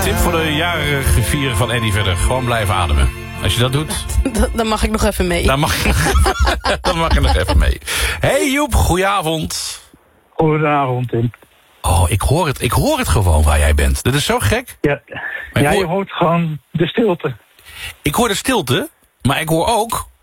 tip voor de jarige vieren van Eddie verder. Gewoon blijven ademen. Als je dat doet... Dan mag ik nog even mee. Dan mag je nog even mee. Hey Joep, goedenavond. Goedenavond, Tim. Oh, ik hoor het gewoon waar jij bent. Dat is zo gek. Ja, je hoort gewoon de stilte. Ik hoor de stilte, maar ik hoor ook